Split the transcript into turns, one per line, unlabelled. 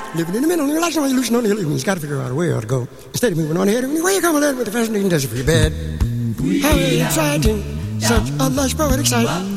living in the middle, like somebody loose on the hill. You just got to figure out a way to go. Instead of moving on ahead, where you come along with the fascinating desert for your bed. How exciting, such a lush poetic sight.